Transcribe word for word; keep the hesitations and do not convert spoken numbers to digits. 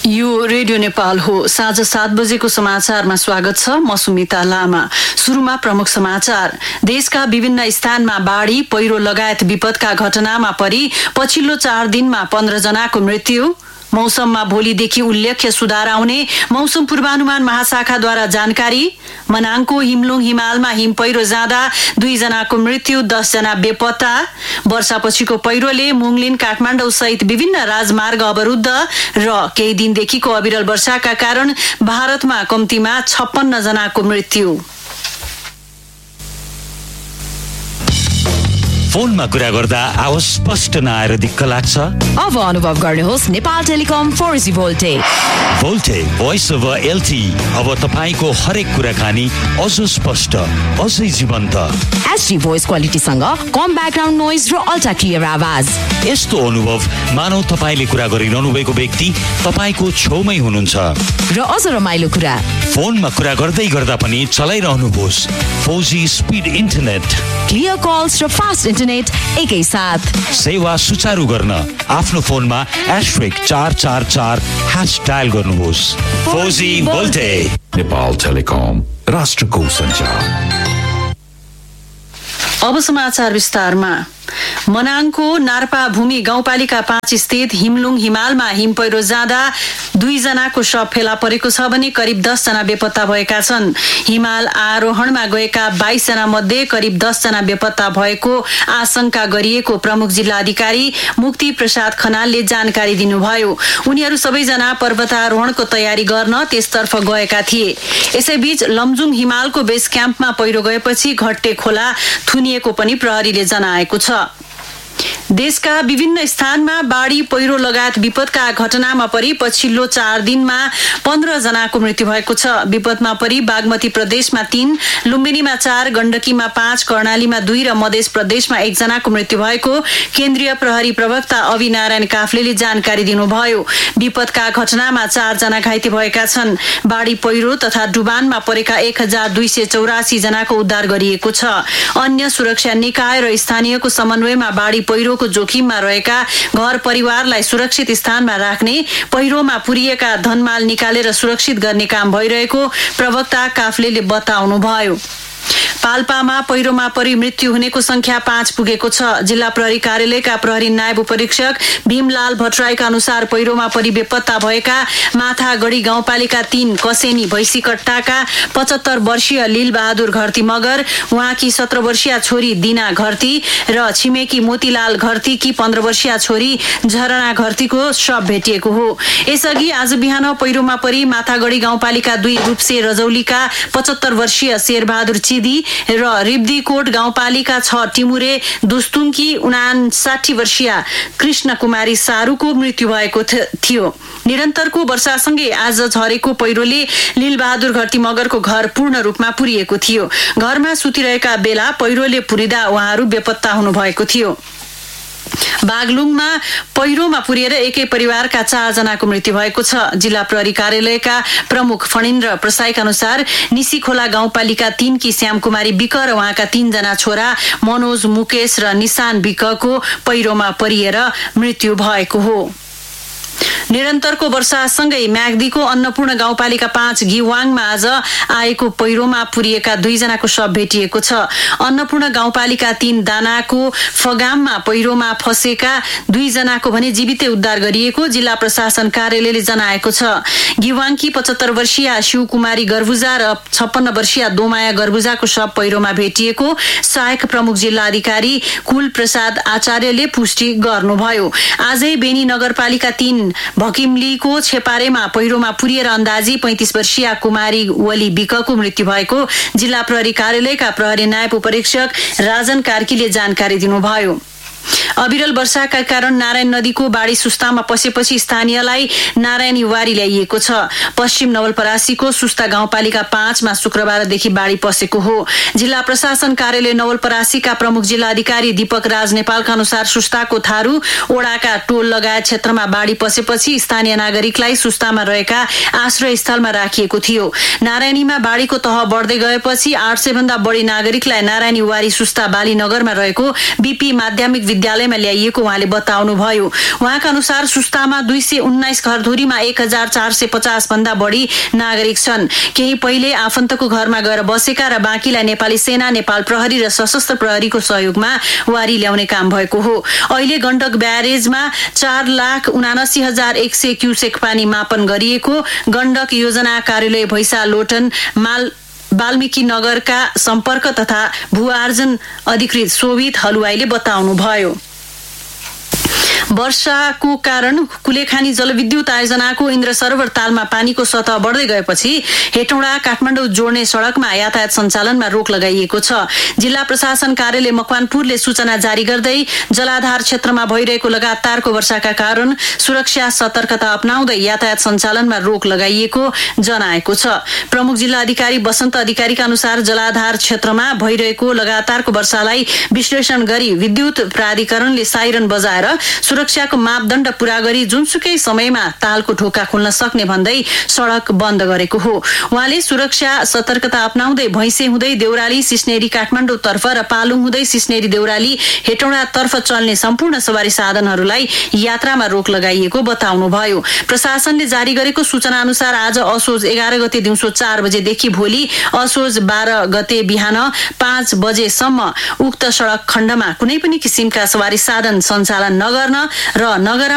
यो रेडियो नेपाल हो। साँझ सात बजेको समाचारमा स्वागत छ। म सुमिता लामा। सुरुमा प्रमुख समाचार। देशका विभिन्न स्थानमा बाढी पहिरो लगायत विपदका घटनामा परि पछिल्लो चार दिनमा पन्ध्र जनाको मृत्यु। मौसममा भोलिदेखि उल्लेख्य सुधार आउने मौसम पूर्वानुमान महाशाखाद्वारा जानकारी। मनाङको हिमलुङ हिमालमा हिम पहिरो जाँदा दुई जनाको मृत्यु, दस जना बेपत्ता। वर्षापछिको पहिरोले मुङलिन काठमाडौँ सहित विभिन्न राजमार्ग अवरुद्ध र केही दिनदेखिको अविरल वर्षाका कारण भारतमा कम्तीमा छप्पन्न जनाको मृत्यु। फोनमा कुरा गर्दा आवाज स्पष्ट नआएर दिक्क लाग्छ? अब अनुभव गर्नुहोस् Nepal telecom four G voltage. Voltage voice over LT अब तपाईको हरेक कुराकानी अझ स्पष्ट, अझै जीवन्त। एचडी भोइस क्वालिटीसँग कम ब्याकग्राउन्ड नोइज र अल्ट्रा क्लियर आवाज। यस्तो अनुभव मानौ तपाईले कुरा गरिरहनु भएको व्यक्ति तपाईको छेउमै हुनुहुन्छ। र अझ रमाइलो कुरा, फोनमा कुरा गर्दै गर्दा पनि चलाइरहनुहोस् four G speed internet. Clear calls र फास्ट इन्टरनेट एकै साथ। सेवा सुचारू गर्न आफ्नो फोनमा एस्ट्रिक चार चार चार ह्यास डायल गर्नुहोस्। Four G voltage. Nepal telecom, राष्ट्रको सञ्चार। अब समाचार विस्तारमा। मनाङको नार्पा भूमि गाउँपालिका पाँच स्थित हिमलुङ हिमालमा हिम पहिरो जाँदा दुई जनाको शव फेला परेको छ भने करिब दस जना बेपत्ता भएका छन्। हिमाल आरोहणमा गएका बाइस जना मध्ये करिब दस जना बेपत्ता भएको आशंका गरिएको प्रमुख जिल्ला अधिकारी मुक्ति प्रसाद खनालले जानकारी दिनुभयो। उनीहरू सबैजना पर्वतारोहणको तयारी गर्न त्यसतर्फ गएका थिए। यसैबीच लमजुङ हिमालको बेस क्याम्पमा पहिरो गएपछि घट्टे खोला थुनिएको पनि प्रहरीले जनाएको छ। देशका विभिन्न स्थानमा बाढी पहिरो लगायत विपदका घटनामा परि पछिल्लो चार दिनमा पन्ध्र जनाको मृत्यु भएको छ। विपदमा परि बागमती प्रदेशमा तीन, लुम्बिनीमा चार, गण्डकीमा पाँच, कर्णालीमा दुई र मध्य प्रदेशमा एक जनाको मृत्यु भएको केन्द्रीय प्रहरी प्रवक्ता अवि नारायण काफ्लेले जानकारी दिनुभयो। विपदका घटनामा चार जना घाइते भएका छन्। बाढी पहिरो तथा डुबानमा परेका एक हजार दुई सय चौरासी जनाको उद्धार गरिएको छ। अन्य सुरक्षा निकाय र स्थानीयको समन्वयमा बाढी पहिरोको जोखिममा रहेका घर परिवारलाई सुरक्षित स्थानमा राख्ने, पहिरोमा पुरिएका धनमाल निकालेर सुरक्षित गर्ने काम भइरहेको प्रवक्ता काफ्लेले बताउनुभयो। पाल्पामा पहिरोमा परि मृत्यु हुनेको संख्या पाँच पुगेको छ। जिल्ला प्रहरी कार्यालयका प्रहरी नायब उपरीक्षक भीमलाल भट्टराईका अनुसार पहिरोमा परि बेपत्ता भएका माथागढी गाउँपालिका तीन कसेनी भैँसीकट्टाका पचहत्तर वर्षीय लील बहादुर घरती मगर, उहाँकी सत्र वर्षीय छोरी दिना घरती र छिमेकी मोतीलाल घरतीकी पन्ध्र वर्षीय छोरी झरना घरतीको शव भेटिएको हो। यसअघि आज बिहान पहिरोमा परि माथागढी गाउँपालिका दुई रूपसे रजौलीका पचहत्तर वर्षीय शेरबहादुर चिदी र रिब्दीकोट गाउँपालिका छ टिमुरे दुस्तुङकी उनासाठी वर्षीय कृष्ण कुमारी सारूको मृत्यु भएको थियो। निरन्तरको वर्षासँगै आज झरेको पहिरोले लीलबहादुर घरती मगरको घर पूर्ण रूपमा पुरिएको थियो। घरमा सुतिरहेका बेला पहिरोले पुरिदा उहाँहरू बेपत्ता हुनुभएको थियो। बागलुङमा पहिरोमा पुरिएर एकै परिवारका चार जनाको मृत्यु भएको छ। जिल्ला प्रहरी कार्यालयका प्रमुख फणिन्द्र प्रसाईका अनुसार निसीखोला गाउँपालिका तीन की श्यामकुमारी विक र उहाँका तीनजना छोरा मनोज, मुकेश र निशान विकको पहिरोमा परिएर मृत्यु भएको हो। निरन्तरको वर्षासँगै म्याग्दीको अन्नपूर्ण गाउँपालिका पाँच गिवाङमा आज आएको पहिरोमा पुरिएका दुईजनाको शव भेटिएको छ। अन्नपूर्ण गाउँपालिका तीन दानाको फगाममा पहिरोमा फसेका दुईजनाको भने जीवितै उद्धार गरिएको जिल्ला प्रशासन कार्यालयले जनाएको छ। गिवाङकी पचहत्तर वर्षीय शिवकुमारी गर्बुजा र छप्पन्न वर्षीय दोमाया गर्बुजाको शव पहिरोमा भेटिएको सहायक प्रमुख जिल्ला अधिकारी कुल प्रसाद आचार्यले पुष्टि गर्नुभयो। आजै बेनी नगरपालिका तीन भकिमलीको छेपारेमा पहिरोमा पुरिएर अन्दाजी पैंतीस वर्षीय कुमारी वली विकको मृत्यु भएको जिल्ला प्रहरी कार्यालयका प्रहरी नायब उपरीक्षक राजन कार्कीले जानकारी दिनुभयो। अविरल वर्षाका कारण नारायण नदीको बाढी सुस्तामा पसेपछि स्थानीयलाई नारायणी वारी ल्याइएको छ। पश्चिम नवलपरासीको सुस्ता गाउँपालिका पाँचमा शुक्रबारदेखि बाढी पसेको हो। जिल्ला प्रशासन कार्यालय नवलपरासीका प्रमुख जिल्ला अधिकारी दीपक राज नेपालका अनुसार सुस्ताको थारू ओडाका टोल लगायत क्षेत्रमा बाढी पसेपछि स्थानीय नागरिकलाई सुस्तामा रहेका आश्रय स्थलमा राखिएको थियो। नारायणीमा बाढीको तह बढ्दै गएपछि आठ सय भन्दा बढी नागरिकलाई नारायणी वारी सुस्ता बालीनगरमा रहेको बीपी माध्यमिक विद्यालयमा ल्याइएको उहाँले बताउनुभयो। उहाँका अनुसार सुस्तामा दुई सय उन्नाइस घरधुरीमा एक हजार चार सय पचास भन्दा बढी नागरिक छन्। केही पहिले आफन्तको घरमा गएर बसेका र बाँकीलाई नेपाली सेना, नेपाल प्रहरी र सशस्त्र प्रहरीको सहयोगमा वारी ल्याउने काम भएको हो। अहिले गण्डक ब्यारेजमा चार लाख उनासी हजार एक सय क्युसेक पानी मापन गरिएको गण्डक योजना कार्यालय भैसा लोटन माल वाल्मीकि नगरका सम्पर्क तथा भूआर्जन अधिकृत शोभित हलुवाईले बताउनुभयो। वर्षाको कारण कुलेखानी जलविद्युत आयोजनाको इन्द्र सरोवर तालमा पानीको सतह बढ्दै गएपछि हेटौँडा काठमाडौँ जोड्ने सड़कमा यातायात सञ्चालनमा रोक लगाइएको छ। जिल्ला प्रशासन कार्यालय मकवानपुरले सूचना जारी गर्दै जलाधार क्षेत्रमा भइरहेको लगातारको वर्षाका कारण सुरक्षा सतर्कता अपनाउँदै यातायात सञ्चालनमा रोक लगाइएको जनाएको छ। प्रमुख जिल्ला अधिकारी वसन्त अधिकारीका अनुसार जलाधार क्षेत्रमा भइरहेको लगातारको वर्षालाई विश्लेषण गरी विद्युत प्राधिकरणले साइरन बजाएर सुरक्षाको मापदण्ड पूरा गरी जुनसुकै समयमा तालको ढोका खोल्न सक्ने भन्दै सड़क बन्द गरेको हो। उहाँले सुरक्षा सतर्कता अपनाउँदै भैँसे हुँदै देउराली सिस्नेरी काठमाडौँ तर्फ र पालुङ हुँदै सिस्नेरी देउराली हेटौँडा तर्फ चल्ने सम्पूर्ण सवारी साधनहरूलाई यात्रामा रोक लगाइएको बताउनुभयो। प्रशासनले जारी गरेको सूचना अनुसार आज असोज एघार गते दिउँसो चार बजेदेखि भोलि असोज बाह्र गते बिहान पाँच बजेसम्म उक्त सड़क खण्डमा कुनै पनि किसिमका सवारी साधन सञ्चालन नगर्न र नगर